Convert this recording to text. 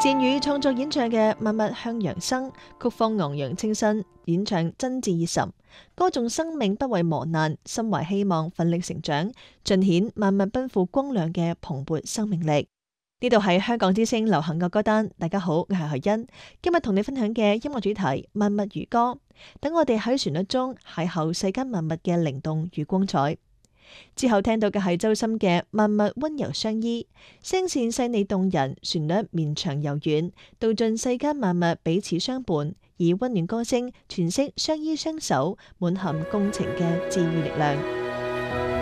善宇創作演唱嘅《萬物向陽生》，曲風昂揚清新，演唱真摯熱忱，歌頌生命不畏磨難，心懷希望，奮力成長，盡顯萬物奔赴光亮嘅蓬勃生命力。呢度係香港之聲流行嘅歌單，大家好，我係何欣，今日同你分享嘅音樂主題萬物如歌，等我哋喺旋律中邂逅世間萬物嘅靈動與光彩。之後聽到嘅係周深嘅《萬物溫柔相依》，聲線細膩動人，旋律綿長柔軟，道盡世間萬物彼此相伴，以溫暖歌聲詮釋相依相守，滿含共情嘅治愈力量。